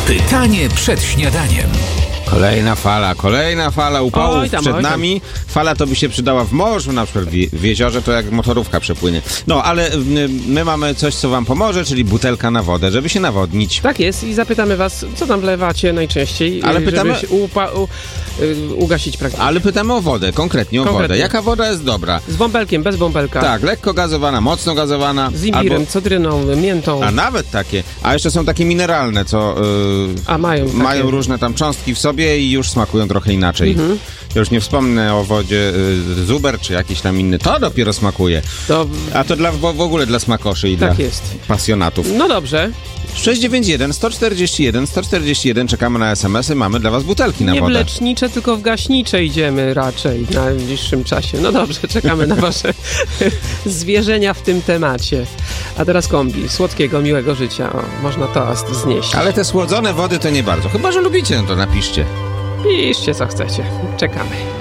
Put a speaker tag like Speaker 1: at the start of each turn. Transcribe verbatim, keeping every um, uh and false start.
Speaker 1: Pytanie przed śniadaniem.
Speaker 2: Kolejna fala, kolejna fala upałów
Speaker 3: Oj tam,
Speaker 2: przed
Speaker 3: oj tam.
Speaker 2: nami. Fala to by się przydała w morzu, na przykład w, je- w jeziorze, to jak motorówka przepłynie. No, ale y, my mamy coś, co wam pomoże, czyli butelka na wodę, żeby się nawodnić.
Speaker 3: Tak jest i zapytamy was, co tam wlewacie najczęściej,
Speaker 2: Ale
Speaker 3: y,
Speaker 2: pytamy-
Speaker 3: żeby się upa- u, y, ugasić praktycznie.
Speaker 2: Ale pytamy o wodę, konkretnie o
Speaker 3: Konkretnie.
Speaker 2: wodę. Jaka woda jest dobra?
Speaker 3: Z bąbelkiem, bez bąbelka.
Speaker 2: Tak, lekko gazowana, mocno gazowana.
Speaker 3: Z imbirem,
Speaker 2: albo-
Speaker 3: cytryną, miętą.
Speaker 2: A nawet takie. A jeszcze są takie mineralne, co y,
Speaker 3: A mają takie.
Speaker 2: mają różne tam cząstki w sobie i już smakują trochę inaczej.
Speaker 3: Mhm.
Speaker 2: Ja już nie wspomnę o wodzie y, Zuber czy jakiś tam inny. To dopiero smakuje.
Speaker 3: To,
Speaker 2: A to dla, w, w ogóle dla smakoszy i
Speaker 3: tak
Speaker 2: dla
Speaker 3: jest.
Speaker 2: pasjonatów.
Speaker 3: No dobrze.
Speaker 2: sześć dziewięć jeden, sto czterdzieści jeden, sto czterdzieści jeden, czekamy na es em esy, mamy dla was butelki na
Speaker 3: Nie w
Speaker 2: wodę.
Speaker 3: lecznicze, tylko w gaśnicze idziemy raczej na najbliższym czasie. No dobrze, czekamy na wasze zwierzenia w tym temacie. A teraz kombi. Słodkiego, miłego życia. O, można toast znieść.
Speaker 2: Ale te słodzone wody to nie bardzo. Chyba że lubicie, no to napiszcie.
Speaker 3: Piszcie co chcecie. Czekamy.